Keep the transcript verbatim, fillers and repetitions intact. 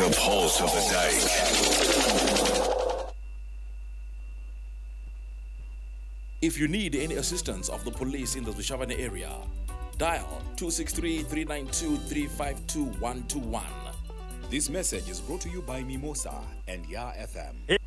The pulse of the dike. If you need any assistance of the police in the Dushavane area, dial two six three, three nine two, three five two, one two one. This message is brought to you by Mimosa and Ya F M.